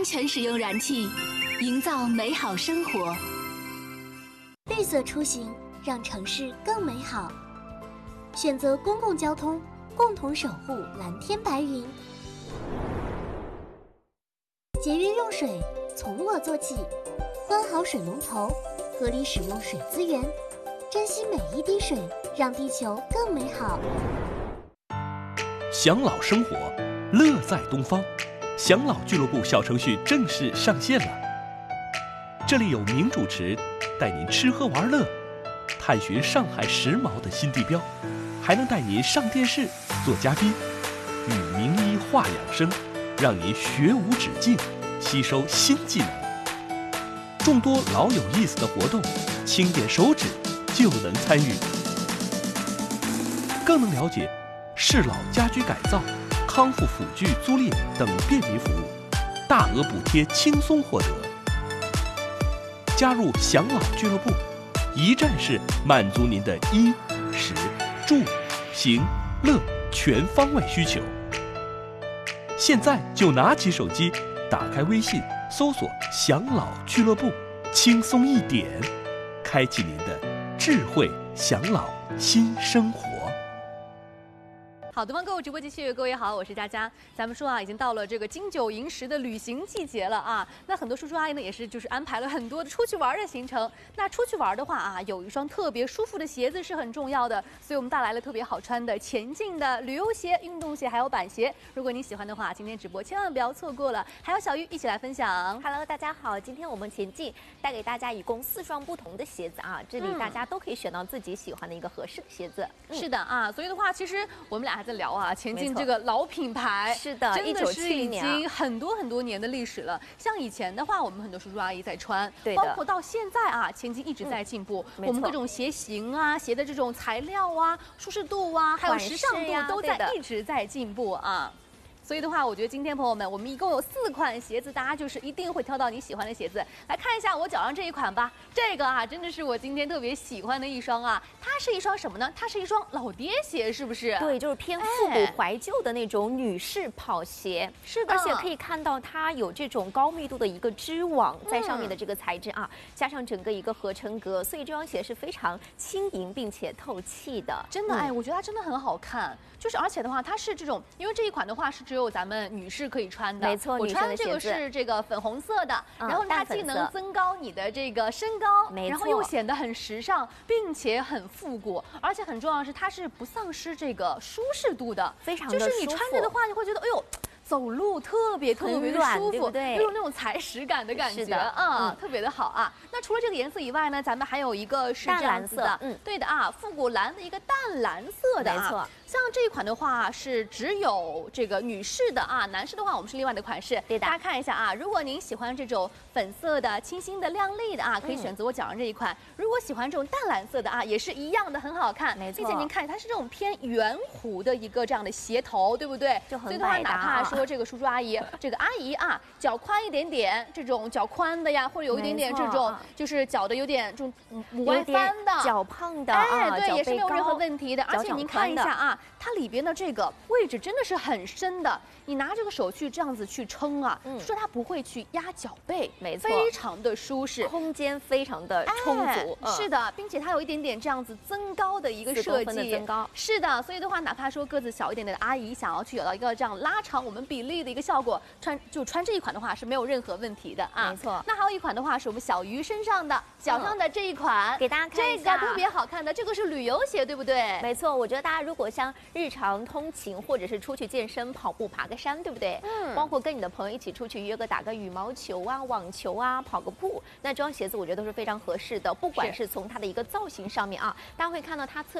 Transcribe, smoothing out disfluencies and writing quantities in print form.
全使用燃气，营造美好生活。 绿色出行，让城市更美好。选择公共交通，共同守护蓝天白云。节约用水，从我做起。关好水龙头，合理使用水资源，珍惜每一滴水，让地球更美好。 享老生活，乐在东方。享老俱乐部小程序正式上线了，这里有名主持带您吃喝玩乐，探寻上海时髦的新地标，还能带您上电视做嘉宾，与名医话养生，让您学无止境，吸收新技能。众多老有意思的活动，轻点手指就能参与，更能了解适老家居改造、康复辅具租赁等便民服务，大额补贴轻松获得。加入享老俱乐部，一站式满足您的衣、食、住、行、乐全方位需求。现在就拿起手机，打开微信，搜索“享老俱乐部”，轻松一点，开启您的智慧享老新生活。 好，东方购物直播继续，各位好，我是佳佳。咱们说啊，已经到了这个金九银十的旅行季节了啊。那很多叔叔阿姨呢，也是安排了很多的出去玩的行程。那出去玩的话啊，有一双特别舒服的鞋子是很重要的，所以我们带来了特别好穿的前进的旅游鞋、运动鞋还有板鞋。如果你喜欢的话，今天直播千万不要错过了。还有小玉一起来分享。 Hello， 大家好，今天我们前进带给大家一共4双不同的鞋子啊，这里大家都可以选到自己喜欢的一个合适的鞋子。 是的啊，所以的话，其实我们俩还在聊啊，前进这个老品牌， 是的， 真的是已 1970 经很多年的历史了。像以前的话，我们很多叔叔阿姨在穿， 对的， 包括到现在啊，前进一直在进步。我们各种鞋型啊、鞋的这种材料啊、舒适度啊，还有时尚度都在一直在进步啊。所以的话，我觉得今天朋友们，我们一共有4款鞋子，大家就是一定会挑到你喜欢的鞋子。来看一下我脚上这一款吧，这个啊真的是我今天特别喜欢的一双啊。它是一双什么呢？它是一双老爹鞋，是不是？ 对，就是偏复古怀旧的那种女士跑鞋。 是的， 而且可以看到它有这种高密度的一个织网在上面的这个材质啊，加上整个一个合成革，所以这双鞋是非常轻盈并且透气的。 真的，哎，我觉得它真的很好看。就是而且的话，它是这种，因为这一款的话是只有咱们女士可以穿的。 没错， 我穿的这个是这个粉红色的，然后它既能增高你的这个身高，然后又显得很时尚，并且很复古，而且很重要的是它是不丧失这个舒适度的， 非常的舒服。 就是你穿着的话，你会觉得哎呦。走路特别的舒服， 对， 有那种踩屎感的感觉啊，特别的好啊。那除了这个颜色以外呢，咱们还有一个是这样子的，对的啊，复古蓝的一个淡蓝色的啊， 没错。 像这一款的话是只有这个女士的啊，男士的话我们是另外的款式。 对的， 大家看一下啊，如果您喜欢这种粉色的、清新的、亮丽的啊，可以选择我脚上这一款。如果喜欢这种淡蓝色的啊，也是一样的，很好看。 没错， 并且您看它是这种偏圆弧的一个这样的鞋头，对不对？ 就很所以的话，哪怕说这个叔叔阿姨，这个阿姨啊，脚宽一点点，这种脚宽的呀，或者有一点点这种就是脚的有点这种母外翻的、 脚胖的， 哎，对，也是没有任何问题的。而且您看一下啊，它里边的这个位置真的是很深的，你拿这个手去这样子去撑啊，说它不会去压脚背， 没错， 非常的舒适， 空间非常的充足， 是的，并且它有一点点这样子增高的一个设计， 增高， 是的，所以的话，哪怕说个子小一点的阿姨想要去有到一个这样拉长我们比例的一个效果，穿这一款的话是没有任何问题的啊。 没错， 那还有一款的话是我们小鱼身上的脚上的这一款， 给大家看一下， 这个特别好看的，这个是旅游鞋，对不对？ 没错，我觉得大家如果像日常通勤或者是出去健身、跑步、爬个山，对不对？包括跟你的朋友一起出去约个打个羽毛球啊、网球啊、跑个步，那这双鞋子我觉得都是非常合适的。不管是从它的一个造型上面啊，大家会看到它侧